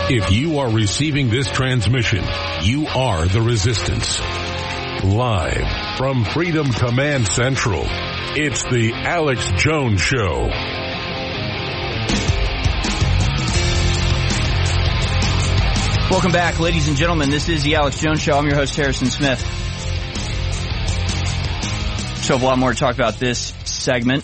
If you are receiving this transmission, you are the resistance. Live from Freedom Command Central, it's the Alex Jones Show. Welcome back, ladies and gentlemen. This is the Alex Jones Show. I'm your host, Harrison Smith. So have a lot more to talk about this segment.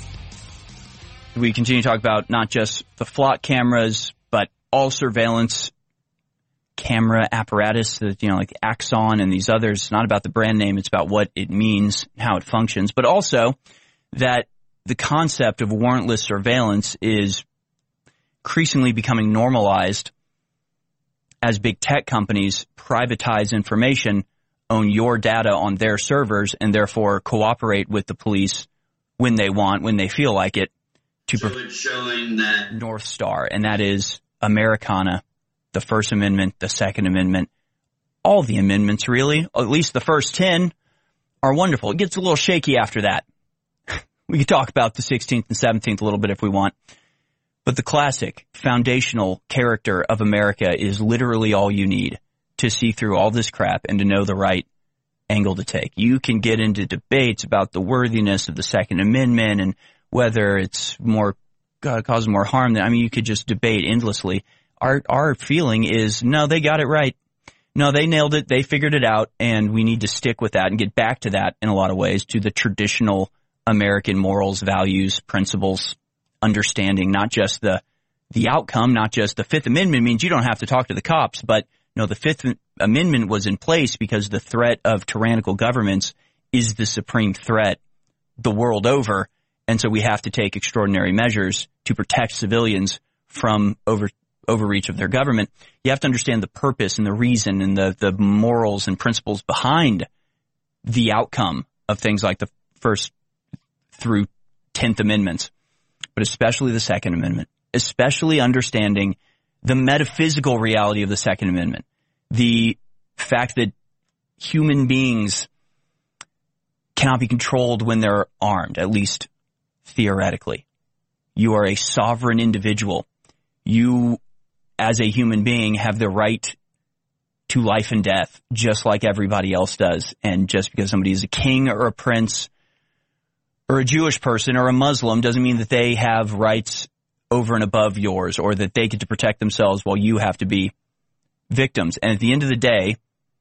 We continue to talk about not just the flock cameras, but all surveillance camera apparatus, like Axon and these others. It's not about the brand name. It's about what it means, how it functions, but also that the concept of warrantless surveillance is increasingly becoming normalized as big tech companies privatize information, own your data on their servers, and therefore cooperate with the police when they want, when they feel like it, to showing that North Star, and that is Americana, the First Amendment, the Second Amendment, all the amendments really, at least the first 10, are wonderful. It gets a little shaky after that. We could talk about the 16th and 17th a little bit if we want. But the classic, foundational character of America is literally all you need to see through all this crap and to know the right angle to take. You can get into debates about the worthiness of the Second Amendment and whether it's causes more harm than, you could just debate endlessly. Our feeling is, no, they got it right. No, they nailed it. They figured it out, and we need to stick with that and get back to that in a lot of ways, to the traditional American morals, values, principles, understanding, not just the outcome, not just the Fifth Amendment means you don't have to talk to the cops, but no, the Fifth Amendment was in place because the threat of tyrannical governments is the supreme threat the world over, and so we have to take extraordinary measures to protect civilians from overreach of their government. You have to understand the purpose and the reason and the morals and principles behind the outcome of things like the First through 10th Amendments, but especially the Second Amendment, especially understanding the metaphysical reality of the Second Amendment, the fact that human beings cannot be controlled when they're armed, at least theoretically. You are a sovereign individual. You, as a human being, have the right to life and death, just like everybody else does. And just because somebody is a king or a prince or a Jewish person or a Muslim doesn't mean that they have rights over and above yours, or that they get to protect themselves while you have to be victims. And at the end of the day,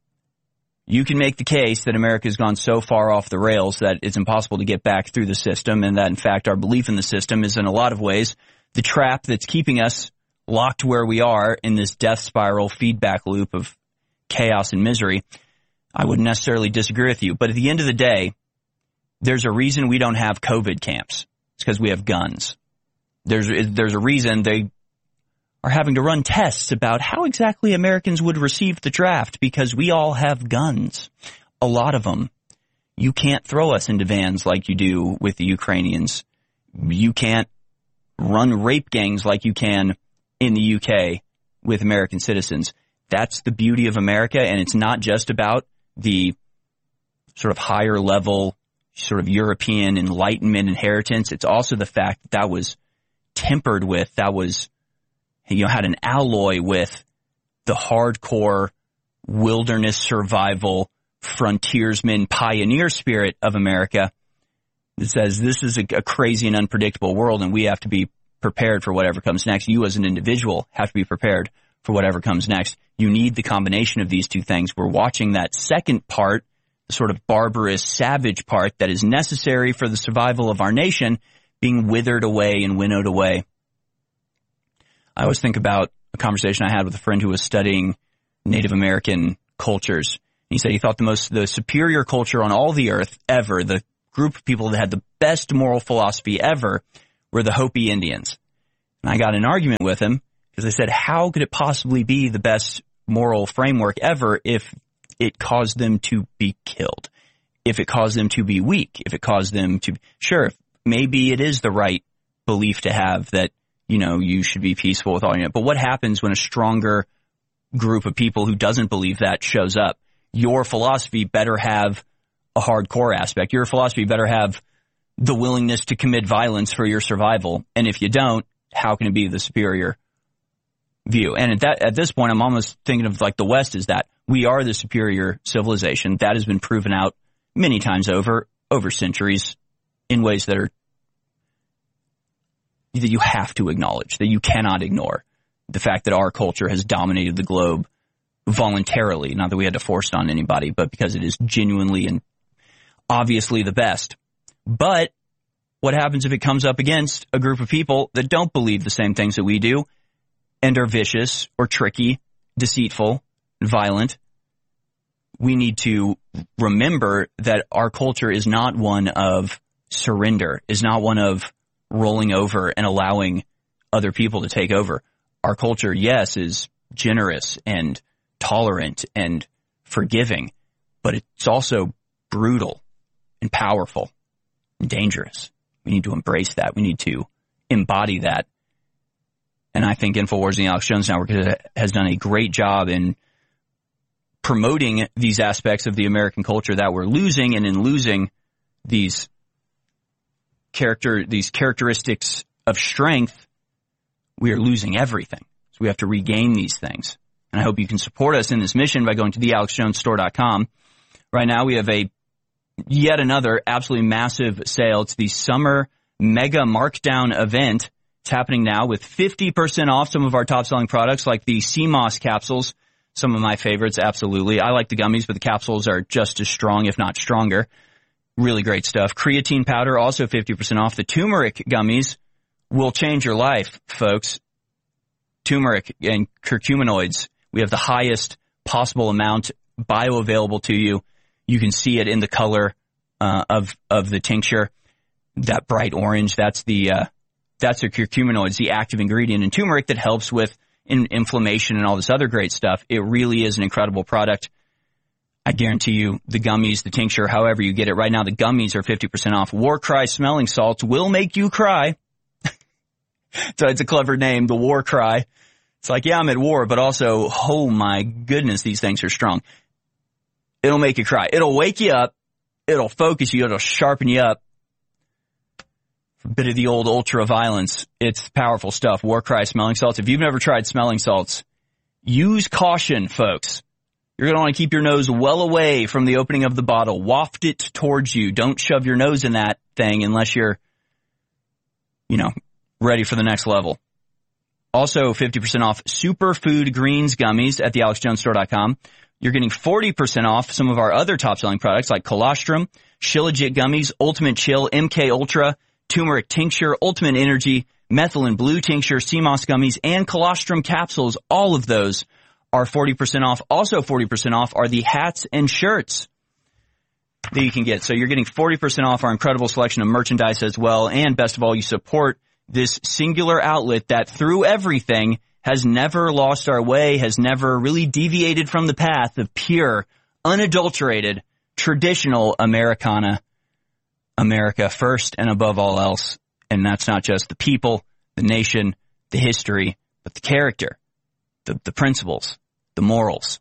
you can make the case that America has gone so far off the rails that it's impossible to get back through the system, and that, in fact, our belief in the system is in a lot of ways the trap that's keeping us locked where we are in this death spiral feedback loop of chaos and misery. I wouldn't necessarily disagree with you, but at the end of the day, there's a reason we don't have COVID camps. It's because we have guns. There's a reason they are having to run tests about how exactly Americans would receive the draft, because we all have guns. A lot of them. You can't throw us into vans like you do with the Ukrainians. You can't run rape gangs like you can in the UK with American citizens. That's the beauty of America, and it's not just about the sort of higher level, sort of European Enlightenment inheritance. It's also the fact that was tempered with, that was, had an alloy with the hardcore wilderness survival, frontiersman, pioneer spirit of America that says this is a crazy and unpredictable world, and we have to be prepared for whatever comes next. You as an individual have to be prepared for whatever comes next. You need the combination of these two things. We're watching that second part, the sort of barbarous, savage part that is necessary for the survival of our nation, being withered away and winnowed away. I always think about a conversation I had with a friend who was studying Native American cultures. He said he thought the superior culture on all the earth ever, the group of people that had the best moral philosophy ever, were the Hopi Indians. And I got in an argument with him because I said, how could it possibly be the best moral framework ever if it caused them to be killed, if it caused them to be weak, if it caused them to, sure, maybe it is the right belief to have that, you should be peaceful with all your, but what happens when a stronger group of people who doesn't believe that shows up? Your philosophy better have a hardcore aspect. Your philosophy better have the willingness to commit violence for your survival. And if you don't, how can it be the superior view. And at this point, I'm almost thinking of like the West is that we are the superior civilization. That has been proven out many times over centuries in ways that you have to acknowledge, that you cannot ignore. The fact that our culture has dominated the globe voluntarily, not that we had to force it on anybody, but because it is genuinely and obviously the best. But what happens if it comes up against a group of people that don't believe the same things that we do and are vicious or tricky, deceitful, violent? We need to remember that our culture is not one of surrender, is not one of rolling over and allowing other people to take over. Our culture, yes, is generous and tolerant and forgiving, but it's also brutal and powerful and dangerous. We need to embrace that. We need to embody that. And I think InfoWars and the Alex Jones Network has done a great job in promoting these aspects of the American culture that we're losing, and in losing these characteristics of strength, we are losing everything. So we have to regain these things. And I hope you can support us in this mission by going to thealexjonesstore.com. Right now we have yet another absolutely massive sale. It's the summer mega markdown event. It's happening now with 50% off some of our top-selling products like the CMOS capsules, some of my favorites, absolutely. I like the gummies, but the capsules are just as strong, if not stronger. Really great stuff. Creatine powder, also 50% off. The turmeric gummies will change your life, folks. Turmeric and curcuminoids. We have the highest possible amount bioavailable to you. You can see it in the color of the tincture. That bright orange, that's the curcuminoids, the active ingredient in turmeric that helps with inflammation and all this other great stuff. It really is an incredible product. I guarantee you the gummies, the tincture, however you get it. Right now, the gummies are 50% off. War Cry smelling salts will make you cry. So it's a clever name, the War Cry. It's like, yeah, I'm at war, but also, oh my goodness, these things are strong. It'll make you cry. It'll wake you up. It'll focus you. It'll sharpen you up. A bit of the old ultra violence. It's powerful stuff. War Cry smelling salts. If you've never tried smelling salts, use caution, folks. You're going to want to keep your nose well away from the opening of the bottle. Waft it towards you. Don't shove your nose in that thing unless you're, ready for the next level. Also, 50% off Superfood Greens gummies at thealexjonesstore.com. You're getting 40% off some of our other top-selling products like Colostrum, Shilajit gummies, Ultimate Chill, MK Ultra, Turmeric Tincture, Ultimate Energy, Methylene Blue Tincture, CMOS gummies, and Colostrum capsules. All of those are 40% off. Also 40% off are the hats and shirts that you can get. So you're getting 40% off our incredible selection of merchandise as well. And best of all, you support this singular outlet that through everything has never lost our way, has never really deviated from the path of pure, unadulterated, traditional Americana. America first and above all else. And that's not just the people, the nation, the history, but the character, the principles, the morals.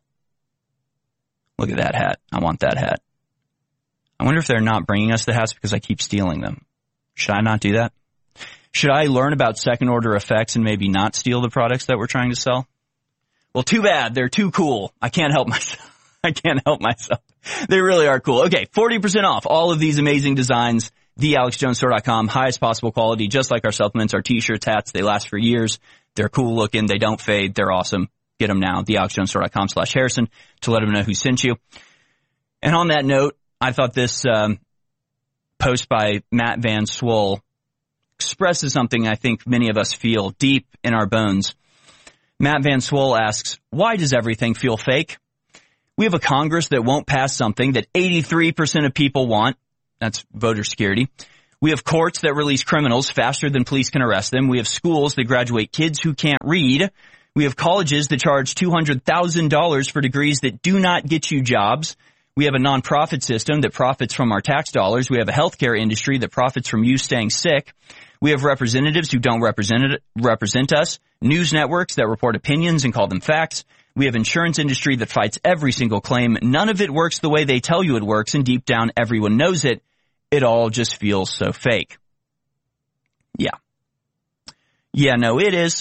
Look at that hat. I want that hat. I wonder if they're not bringing us the hats because I keep stealing them. Should I not do that? Should I learn about second-order effects and maybe not steal the products that we're trying to sell? Well, too bad. They're too cool. I can't help myself. They really are cool. Okay, 40% off all of these amazing designs. TheAlexJonesStore.com. Highest possible quality, just like our supplements, our T-shirts, hats. They last for years. They're cool looking. They don't fade. They're awesome. Get them now. TheAlexJonesStore.com/Harrison to let them know who sent you. And on that note, I thought this post by Matt Van Swoll expresses something I think many of us feel deep in our bones. Matt Van Swoll asks, why does everything feel fake? We have a Congress that won't pass something that 83% of people want. That's voter security. We have courts that release criminals faster than police can arrest them. We have schools that graduate kids who can't read. We have colleges that charge $200,000 for degrees that do not get you jobs. We have a nonprofit system that profits from our tax dollars. We have a healthcare industry that profits from you staying sick. We have representatives who don't represent us, news networks that report opinions and call them facts. We have insurance industry that fights every single claim. None of it works the way they tell you it works, and deep down everyone knows it. It all just feels so fake. Yeah, no, it is.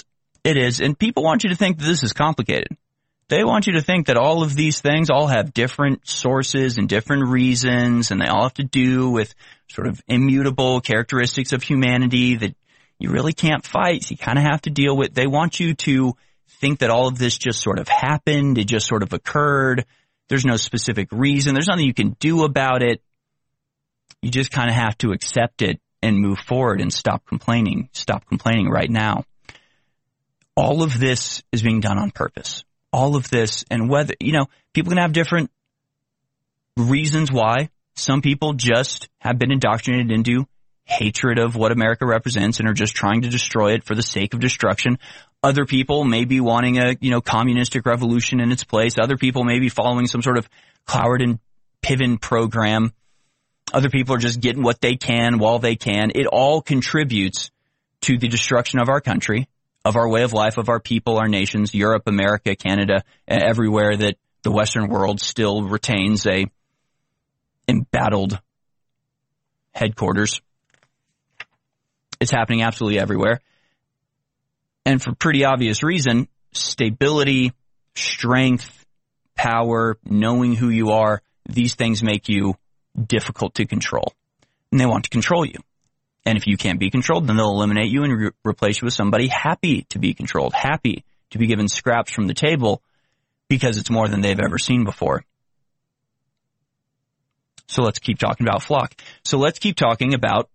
It is. And people want you to think that this is complicated. They want you to think that all of these things all have different sources and different reasons, and they all have to do with sort of immutable characteristics of humanity that you really can't fight. So you kind of have to deal with. They want you to think that all of this just sort of happened. It just sort of occurred. There's no specific reason. There's nothing you can do about it. You just kind of have to accept it and move forward and stop complaining. Stop complaining right now. All of this is being done on purpose. All of this, and whether, people can have different reasons why. Some people just have been indoctrinated into hatred of what America represents and are just trying to destroy it for the sake of destruction. Other people may be wanting a, communistic revolution in its place. Other people may be following some sort of Cloward and Piven program. Other people are just getting what they can while they can. It all contributes to the destruction of our country, of our way of life, of our people, our nations, Europe, America, Canada, everywhere that the Western world still retains a embattled headquarters. It's happening absolutely everywhere. And for pretty obvious reason, stability, strength, power, knowing who you are, these things make you difficult to control. And they want to control you. And if you can't be controlled, then they'll eliminate you and replace you with somebody happy to be controlled, happy to be given scraps from the table because it's more than they've ever seen before. So let's keep talking about FLoC. So let's keep talking about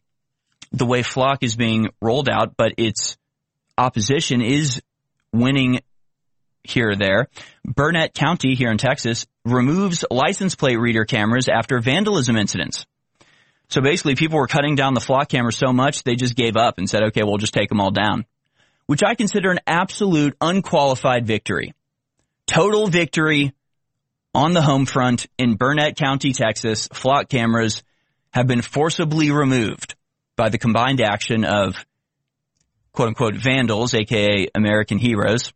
the way FLoC is being rolled out, but its opposition is winning here or there. Burnett County here in Texas removes license plate reader cameras after vandalism incidents. So basically, people were cutting down the FLoC cameras so much, they just gave up and said, okay, we'll just take them all down, which I consider an absolute unqualified victory. Total victory on the home front in Burnett County, Texas. FLoC cameras have been forcibly removed by the combined action of quote-unquote vandals, a.k.a. American heroes,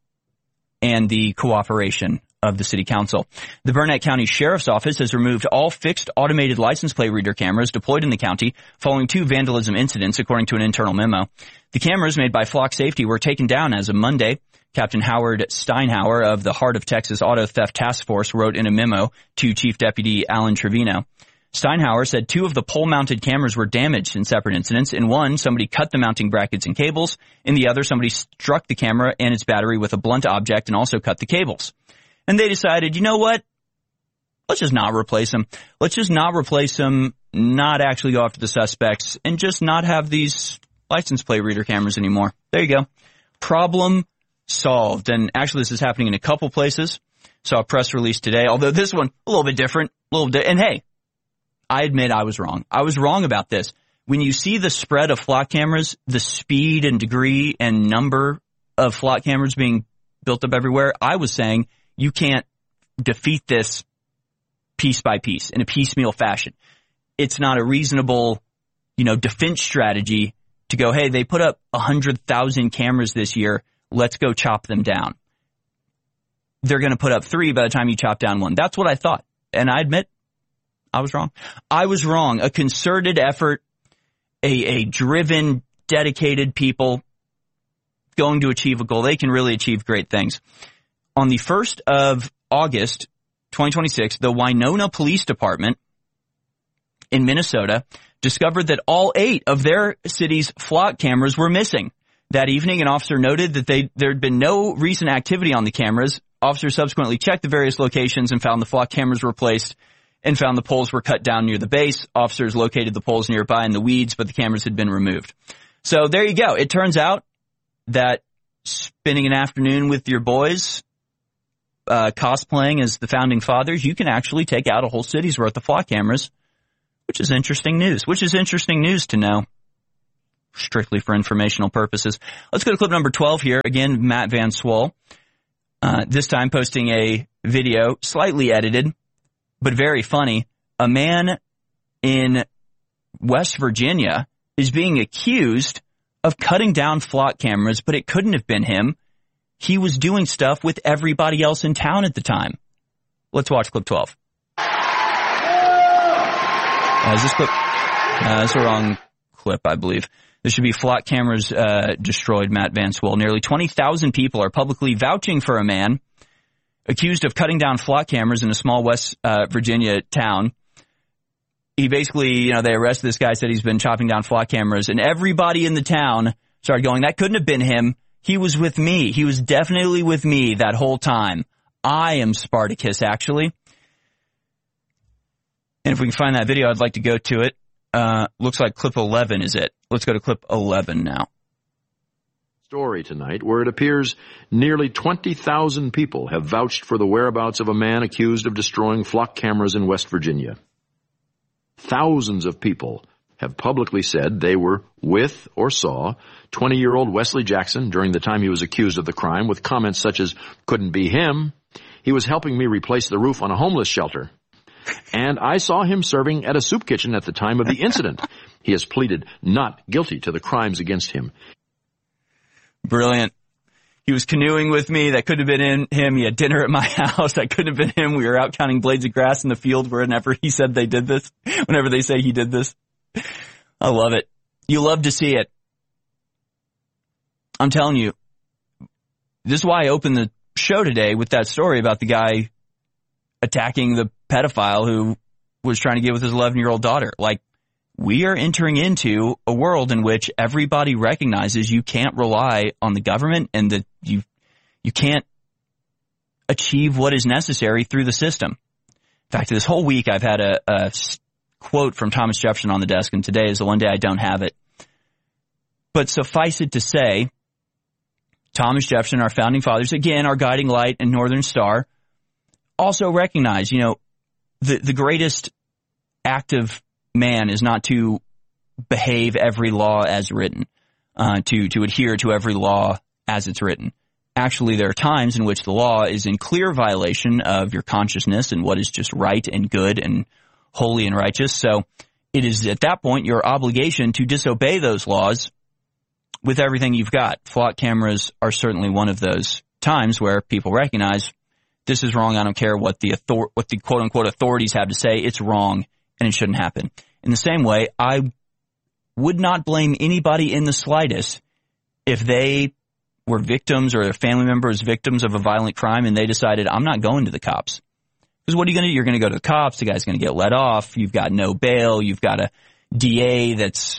and the cooperation of the city council. The Burnett County Sheriff's Office has removed all fixed automated license plate reader cameras deployed in the county following 2 vandalism incidents, according to an internal memo. The cameras made by FLoC Safety were taken down as of Monday. Captain Howard Steinhauer of the Heart of Texas Auto Theft Task Force wrote in a memo to Chief Deputy Alan Trevino. Steinhauer said 2 of the pole-mounted cameras were damaged in separate incidents. In one, somebody cut the mounting brackets and cables. In the other, somebody struck the camera and its battery with a blunt object and also cut the cables. And they decided, you know what? Let's just not replace them. Let's just not replace them, not actually go after the suspects, and just not have these license plate reader cameras anymore. There you go. Problem solved. And actually, this is happening in a couple places. Saw a press release today, although this one, a little bit different. And hey, I admit I was wrong. I was wrong about this. When you see the spread of FLoC cameras, the speed and degree and number of FLoC cameras being built up everywhere, I was saying you can't defeat this piece by piece in a piecemeal fashion. It's not a reasonable, defense strategy to go, hey, they put up 100,000 cameras this year. Let's go chop them down. They're going to put up 3 by the time you chop down 1. That's what I thought. And I admit I was wrong. I was wrong. A concerted effort, a driven, dedicated people going to achieve a goal. They can really achieve great things. On the 1st of August, 2026, the Winona Police Department in Minnesota discovered that all 8 of their city's FLoC cameras were missing. That evening, an officer noted that there had been no recent activity on the cameras. Officers subsequently checked the various locations and found the FLoC cameras were replaced and found the poles were cut down near the base. Officers located the poles nearby in the weeds, but the cameras had been removed. So there you go. It turns out that spending an afternoon with your boys, cosplaying as the founding fathers, you can actually take out a whole city's worth of FLoC cameras, which is interesting news. Which is interesting news to know, strictly for informational purposes. Let's go to clip number 12 here. Again, Matt Van Swol, this time posting a video, slightly edited, but very funny. A man in West Virginia is being accused of cutting down FLoC cameras, but it couldn't have been him. He was doing stuff with everybody else in town at the time. Let's watch clip 12. Is this clip? That's the wrong clip, I believe. There should be flock cameras destroyed, Matt Vance will. Nearly 20,000 people are publicly vouching for a man accused of cutting down flock cameras in a small West Virginia town. He basically, they arrested this guy, said he's been chopping down flock cameras, and everybody in the town started going, that couldn't have been him. He was with me. He was definitely with me that whole time. I am Spartacus, actually. And if we can find that video, I'd like to go to it. Looks like clip 11 is it. Let's go to clip 11 now. Story tonight where it appears nearly 20,000 people have vouched for the whereabouts of a man accused of destroying flock cameras in West Virginia. Thousands of people have publicly said they were with or saw 20-year-old Wesley Jackson during the time he was accused of the crime, with comments such as, couldn't be him. He was helping me replace the roof on a homeless shelter. And I saw him serving at a soup kitchen at the time of the incident. He has pleaded not guilty to the crimes against him. Brilliant. He was canoeing with me. That couldn't have been him. He had dinner at my house. That couldn't have been him. We were out counting blades of grass in the field whenever he said they did this, whenever they say he did this. I love it. You love to see it. I'm telling you, this is why I opened the show today with that story about the guy attacking the pedophile who was trying to get with his 11-year-old daughter. Like, we are entering into a world in which everybody recognizes you can't rely on the government and that you can't achieve what is necessary through the system. In fact, this whole week I've had a quote from Thomas Jefferson on the desk, and today is the one day I don't have it. But suffice it to say, Thomas Jefferson, our founding fathers, again, our guiding light and Northern Star, also recognize, the greatest act of man is not to behave every law as written, to adhere to every law as it's written. Actually, there are times in which the law is in clear violation of your consciousness and what is just right and good and holy and righteous. So it is at that point your obligation to disobey those laws with everything you've got. Flock cameras are certainly one of those times where people recognize this is wrong. I don't care what the quote unquote authorities have to say. It's wrong and it shouldn't happen. In the same way, I would not blame anybody in the slightest if they were victims or their family members victims of a violent crime and they decided, I'm not going to the cops. Because what are you going to do? You're going to go to the cops. The guy's going to get let off. You've got no bail. You've got a DA that's,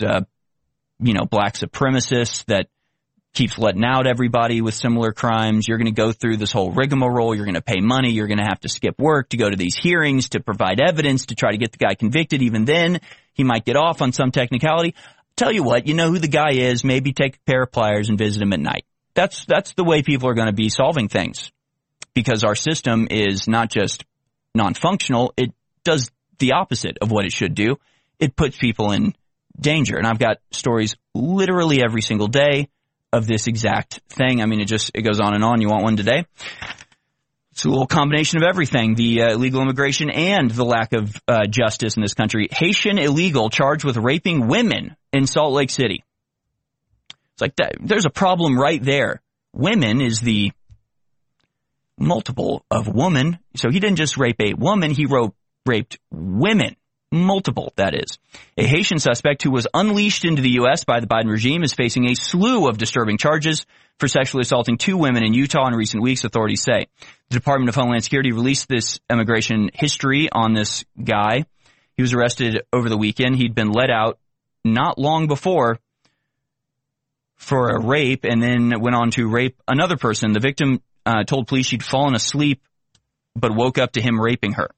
black supremacist that keeps letting out everybody with similar crimes. You're going to go through this whole rigmarole. You're going to pay money. You're going to have to skip work to go to these hearings to provide evidence to try to get the guy convicted. Even then, he might get off on some technicality. Tell you what, you know who the guy is. Maybe take a pair of pliers and visit him at night. That's the way people are going to be solving things, because our system is not just non-functional. It does the opposite of what it should do. It puts people in danger. And I've got stories literally every single day of this exact thing. I mean, it goes on and on. You want one today? It's a little combination of everything, the illegal immigration and the lack of justice in this country. Haitian illegal charged with raping women in Salt Lake City. It's like that. There's a problem right there. Women is the multiple of woman. So he didn't just rape a woman, he raped women. Multiple, that is. A Haitian suspect who was unleashed into the U.S. by the Biden regime is facing a slew of disturbing charges for sexually assaulting 2 women in Utah in recent weeks, authorities say. The Department of Homeland Security released this immigration history on this guy. He was arrested over the weekend. He'd been let out not long before for a rape and then went on to rape another person. The victim told police she'd fallen asleep but woke up to him raping her.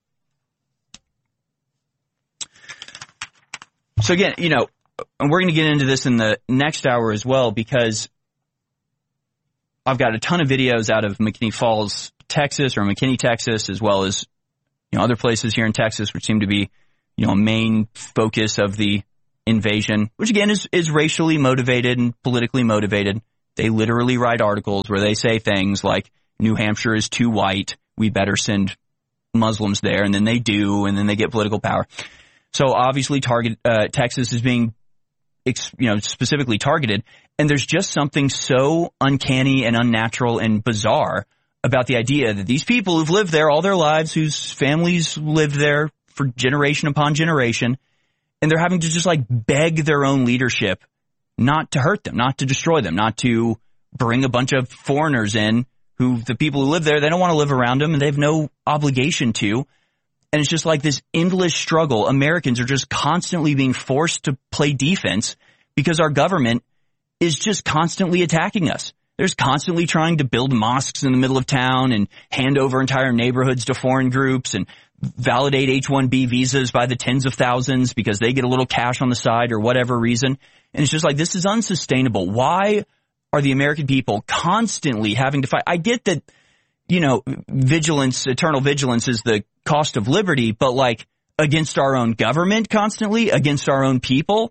So again, and we're going to get into this in the next hour as well, because I've got a ton of videos out of McKinney Falls, Texas, or McKinney, Texas, as well as, other places here in Texas, which seem to be, a main focus of the invasion, which again is racially motivated and politically motivated. They literally write articles where they say things like, New Hampshire is too white, we better send Muslims there, and then they do, and then they get political power. So obviously Texas is being, specifically targeted. And there's just something so uncanny and unnatural and bizarre about the idea that these people who've lived there all their lives, whose families lived there for generation upon generation, and they're having to just beg their own leadership not to hurt them, not to destroy them, not to bring a bunch of foreigners in who the people who live there, they don't want to live around them and they have no obligation to. And it's just like this endless struggle. Americans are just constantly being forced to play defense because our government is just constantly attacking us. There's constantly trying to build mosques in the middle of town and hand over entire neighborhoods to foreign groups and validate H-1B visas by the tens of thousands because they get a little cash on the side or whatever reason. And it's just like, this is unsustainable. Why are the American people constantly having to fight? I get that, you know, vigilance, eternal vigilance is the cost of liberty, but like against our own government constantly, against our own people.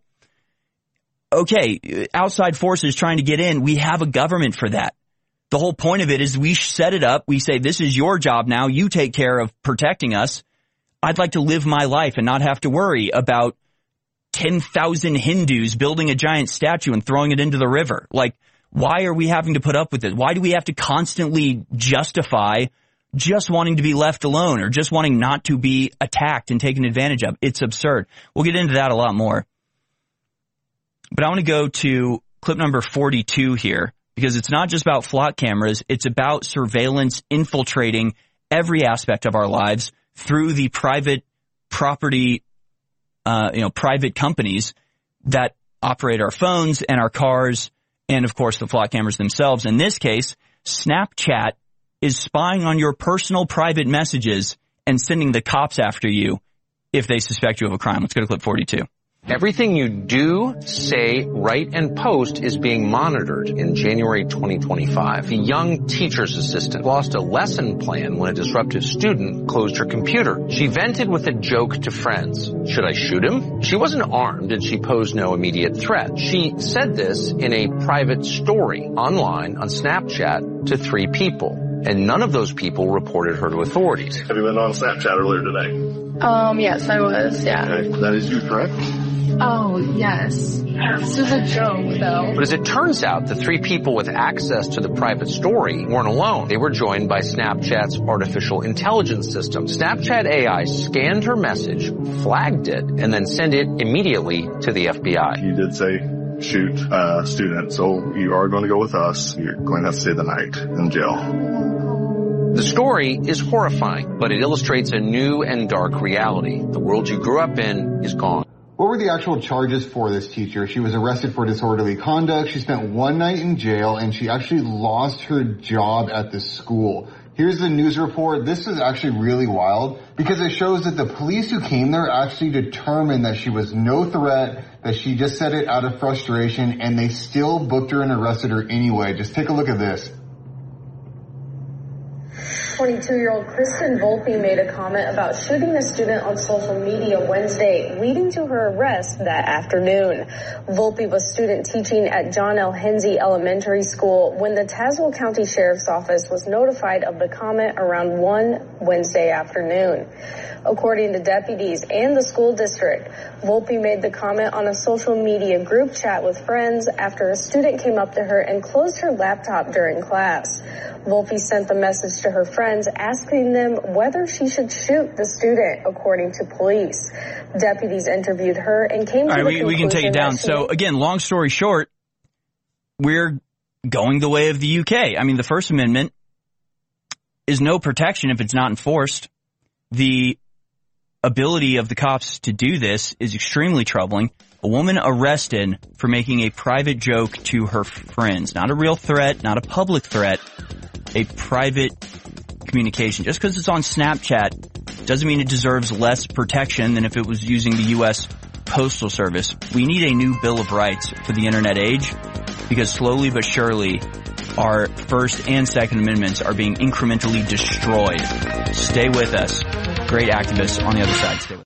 Okay, outside forces trying to get in, we have a government for that. The whole point of it is we set it up. We say, this is your job now. You take care of protecting us. I'd like to live my life and not have to worry about 10,000 Hindus building a giant statue and throwing it into the river. Like, why are we having to put up with it? Why do we have to constantly justify just wanting to be left alone or just wanting not to be attacked and taken advantage of? It's absurd. We'll get into that a lot more. But I want to go to clip number 42 here because it's not just about flock cameras. It's about surveillance infiltrating every aspect of our lives through the private property, private companies that operate our phones and our cars and, of course, the flock cameras themselves. In this case, Snapchat is spying on your personal private messages and sending the cops after you if they suspect you of a crime. Let's go to clip 42. Everything you do, say, write, and post is being monitored. In January 2025, a young teacher's assistant lost a lesson plan when a disruptive student closed her computer. She vented with a joke to friends. Should I shoot him? She wasn't armed and she posed no immediate threat. She said this in a private story online on Snapchat to 3 people, and none of those people reported her to authorities. Have you been on Snapchat earlier today? Yes, I was, yeah. Okay, that is you, correct? Oh, yes. This is a joke, though. But as it turns out, the 3 people with access to the private story weren't alone. They were joined by Snapchat's artificial intelligence system. Snapchat AI scanned her message, flagged it, and then sent it immediately to the FBI. You did say shoot student, so you are going to go with us. You're going to have to stay the night in jail. The story is horrifying, but it illustrates a new and dark reality. The world you grew up in is gone. What were the actual charges for this teacher? She was arrested for disorderly conduct. She spent 1 night in jail, and she actually lost her job at the school. Here's the news report. This is actually really wild because it shows that the police who came there actually determined that she was no threat, that she just said it out of frustration, and they still booked her and arrested her anyway. Just take a look at this. 22-year-old Kristen Volpe made a comment about shooting a student on social media Wednesday, leading to her arrest that afternoon. Volpe was student teaching at John L. Hensey Elementary School when the Tazewell County Sheriff's Office was notified of the comment around 1 Wednesday afternoon. According to deputies and the school district, Volpe made the comment on a social media group chat with friends after a student came up to her and closed her laptop during class. Volpe sent the message to her friends asking them whether she should shoot the student, according to police. Deputies interviewed her and came to the conclusion we can take it down. So again, long story short, we're going the way of the UK. I mean, the First Amendment is no protection if it's not enforced. The ability of the cops to do this is extremely troubling. A woman arrested for making a private joke to her friends. Not a real threat, not a public threat, a private communication. Just because it's on Snapchat doesn't mean it deserves less protection than if it was using the U.S. Postal Service. We need a new Bill of Rights for the internet age because slowly but surely our First and Second Amendments are being incrementally destroyed. Stay with us. Great activists on the other side. Stay with us.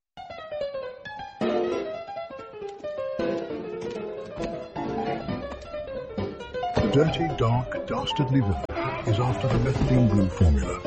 Dirty, dark, dastardly river is after the methylene blue formula.